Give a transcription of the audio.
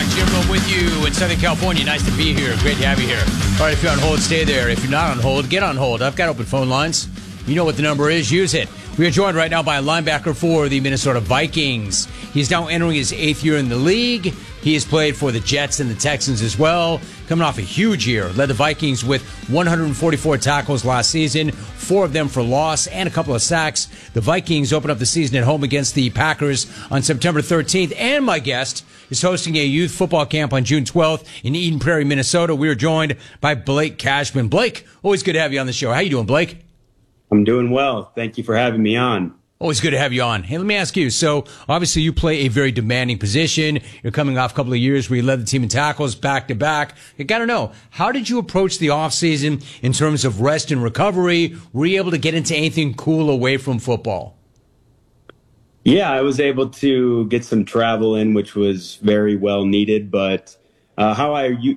Jim Rome with you in Southern California. Nice to be here. Great to have you here. All right, if you're on hold, stay there. If you're not on hold, get on hold. I've got open phone lines. You know what the number is. Use it. We are joined right now by a linebacker for the Minnesota Vikings. He's now entering his 8th year in the league. He has played for the Jets and the Texans as well. Coming off a huge year. Led the Vikings with 144 tackles last season, 4 of them for loss and a couple of sacks. The Vikings open up the season at home against the Packers on September 13th. And my guest is hosting a youth football camp on June 12th in Eden Prairie, Minnesota. We are joined by Blake Cashman. Blake, always good to have you on the show. How you doing, Blake? I'm doing well. Thank you for having me on. Always good to have you on. Hey, let me ask you. So, obviously, you play a very demanding position. You're coming off a couple of years where you led the team in tackles back-to-back. I got to know, how did you approach the offseason in terms of rest and recovery? Were you able to get into anything cool away from football? Yeah, I was able to get some travel in, which was very well needed. But how I